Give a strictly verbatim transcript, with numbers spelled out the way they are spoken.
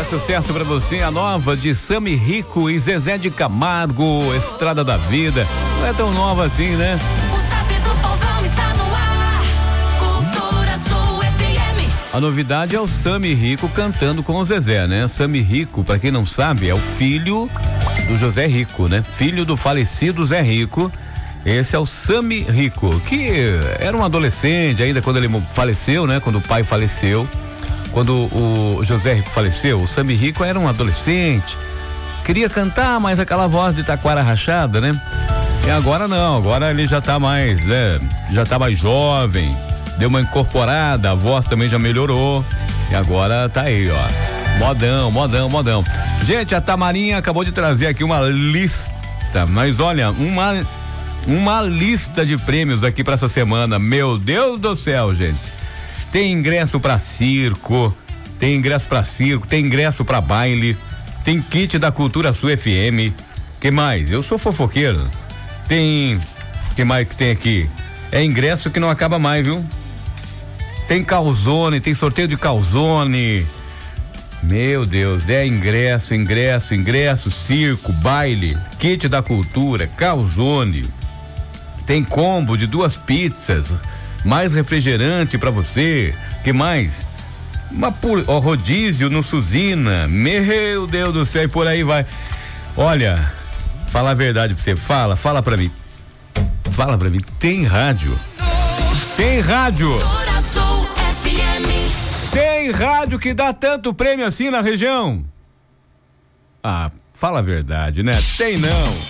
sucesso pra você, a nova de Sami Rico e Zezé de Camargo, Estrada da Vida. Não é tão nova assim, né? O Zap do Povão está no ar. Cultura Sul F M. A novidade é o Sami Rico cantando com o Zezé, né? Sami Rico, pra quem não sabe, é o filho do José Rico, né? Filho do falecido Zé Rico. Esse é o Sami Rico, que era um adolescente ainda quando ele faleceu, né? Quando o pai faleceu. Quando o José Rico faleceu, o Sami Rico era um adolescente, queria cantar, mas aquela voz de taquara rachada, né? E agora não, agora ele já tá mais, né? Já tá mais jovem, deu uma incorporada, a voz também já melhorou, e agora tá aí, ó, modão, modão, modão. Gente, a Tamarinha acabou de trazer aqui uma lista, mas olha, uma, uma lista de prêmios aqui pra essa semana, meu Deus do céu, gente. Tem ingresso pra circo, tem ingresso pra circo, tem ingresso pra baile, tem kit da Cultura Sul F M. Que mais? Eu sou fofoqueiro. Tem, que mais que tem aqui? É ingresso que não acaba mais, viu? Tem calzone, tem sorteio de calzone. Meu Deus, é ingresso, ingresso, ingresso, circo, baile, kit da Cultura, calzone. Tem combo de duas pizzas, mais refrigerante pra você, que mais? Uma por, ó, rodízio no Suzina, meu Deus do céu, e por aí vai. Olha, fala a verdade pra você, fala, fala pra mim, fala pra mim, tem rádio, tem rádio, Cultura Sul F M. tem rádio que dá tanto prêmio assim na região? Ah, fala a verdade, né? Tem não.